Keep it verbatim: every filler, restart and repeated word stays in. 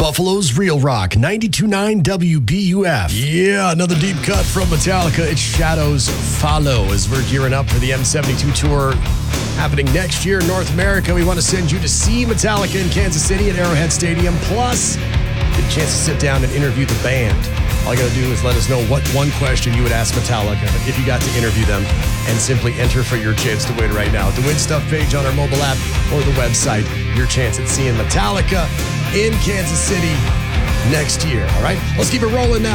Buffalo's Real Rock, ninety-two point nine W B U F. Yeah, another deep cut from Metallica. It's Shadows Follow as we're gearing up for the M seventy-two tour happening next year in North America. We want to send you to see Metallica in Kansas City at Arrowhead Stadium. Plus, get a chance to sit down and interview the band. All you got to do is let us know what one question you would ask Metallica if you got to interview them, and simply enter for your chance to win right now. The Win Stuff page on our mobile app or the website. Your chance at seeing Metallica in Kansas City next year. All right, let's keep it rolling now.